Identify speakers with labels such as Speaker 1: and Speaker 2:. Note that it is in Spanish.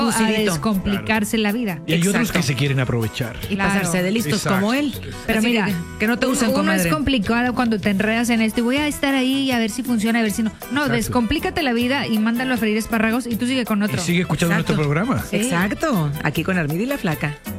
Speaker 1: a
Speaker 2: abusidito.
Speaker 1: descomplicarse la vida.
Speaker 3: Y hay otros
Speaker 2: Exacto.
Speaker 3: que se quieren aprovechar.
Speaker 2: Y
Speaker 1: Claro.
Speaker 2: pasarse de listos
Speaker 3: Exacto.
Speaker 2: como él.
Speaker 1: Pero
Speaker 2: Así
Speaker 1: mira,
Speaker 2: que no te usen,
Speaker 1: uno
Speaker 2: comadre.
Speaker 1: es complicado cuando te enredas en esto y voy a estar ahí y a ver si funciona, a ver si no. No,
Speaker 3: Exacto.
Speaker 1: descomplícate la vida y mándalo a freír espárragos y tú sigue con otro.
Speaker 3: Y sigue escuchando
Speaker 2: Exacto.
Speaker 3: nuestro programa.
Speaker 1: Sí.
Speaker 2: Exacto. Aquí con Armida y la Flaca.